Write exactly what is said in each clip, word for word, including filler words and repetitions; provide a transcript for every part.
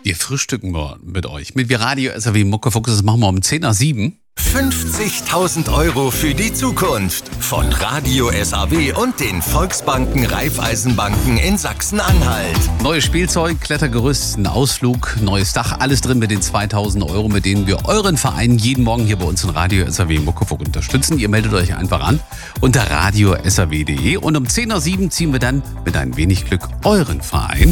Wir frühstücken wir mit euch. Mit Radio S R W Muckefuchs, das machen wir um zehn nach sieben. fünfzigtausend Euro für die Zukunft von Radio S R W und den Volksbanken Raiffeisenbanken in Sachsen-Anhalt. Neues Spielzeug, Klettergerüst, ein Ausflug, neues Dach, alles drin mit den zweitausend Euro, mit denen wir euren Verein jeden Morgen hier bei uns in Radio S R W Muckefuchs unterstützen. Ihr meldet euch einfach an unter radio s r w punkt d e und um zehn nach sieben ziehen wir dann mit ein wenig Glück euren Verein.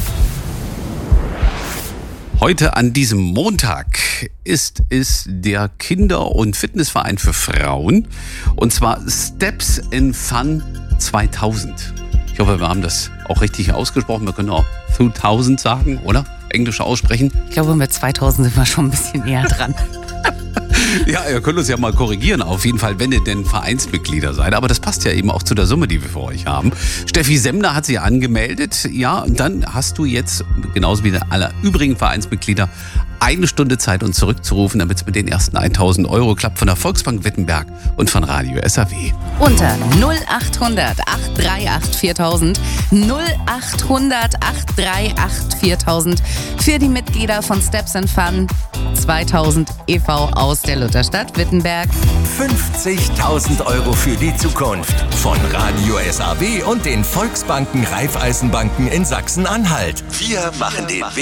Heute an diesem Montag ist es der Kinder- und Fitnessverein für Frauen, und zwar Steps in Fun zweitausend. Ich hoffe, wir haben das auch richtig ausgesprochen. Wir können auch zweitausend sagen, oder? Englisch aussprechen. Ich glaube, mit zweitausend sind wir schon ein bisschen näher dran. Ja, ihr könnt uns ja mal korrigieren, auf jeden Fall, wenn ihr denn Vereinsmitglieder seid. Aber das passt ja eben auch zu der Summe, die wir für euch haben. Steffi Semmler hat sich angemeldet. Ja, und dann hast du jetzt, genauso wie alle übrigen Vereinsmitglieder, eine Stunde Zeit, uns zurückzurufen, damit es mit den ersten tausend Euro klappt von der Volksbank Wittenberg und von Radio S R W. Unter null achthundert acht drei acht viertausend, null achthundert acht drei acht viertausend für die Mitglieder von Steps in Fun zweitausend e V aus der Lutherstadt Wittenberg. fünfzigtausend Euro für die Zukunft von Radio S R W und den Volksbanken Raiffeisenbanken in Sachsen-Anhalt. Wir machen den Weg